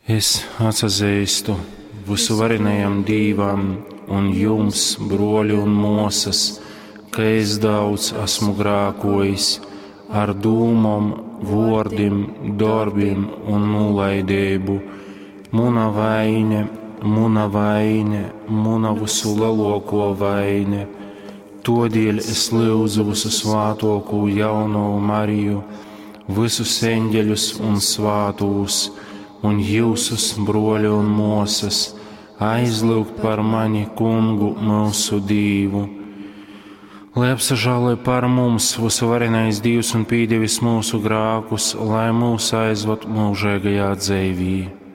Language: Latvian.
Es atsazīstu visuvarenajam Dīvam un jums, broļi un mosas, ka es daudz esmu grākojis ar dūmom, vordiem, darbiem un nulaidību. Muna vaine, muna visu lielāko vaine. Todēļ es lūdzu visu svātoko jauno Mariju, visus eņģeļus un svātos, un jūsus, broļi un mosas, aizlūgt par mani kungu mūsu Dīvu. Lai apsažālē par mums visuvarenais Dievs un pīdievis mūsu grākus, lai mūs aizved mūžīgajā dzīvī.